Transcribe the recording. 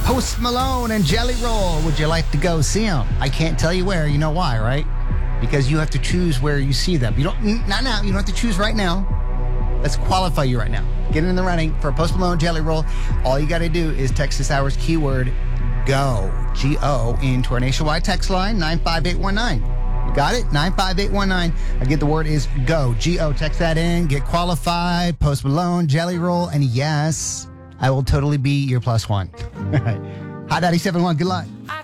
Post Malone and Jelly Roll. Would you like to go see them? I can't tell you where. You know why, right? Because you have to choose where you see them. You don't, not now. You don't have to choose right now. Let's qualify you right now. Get in the running for Post Malone Jelly Roll. All you got to do is text this hour's keyword GO, G-O, into our nationwide text line, 95819. You got it? 95819. Again, the word is GO, G-O. Text that in. Get qualified. Post Malone Jelly Roll. And yes, I will totally be your plus one. All right. Hot 97.1. Good luck.